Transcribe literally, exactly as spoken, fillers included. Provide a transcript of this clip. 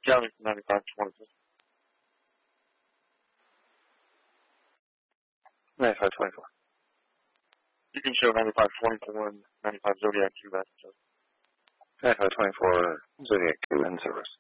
County ninety-five twenty-four. ninety-five twenty-four. You can show ninety-five twenty-four and ninety-five Zodiac two back. ninety-five twenty-four Zodiac two in service.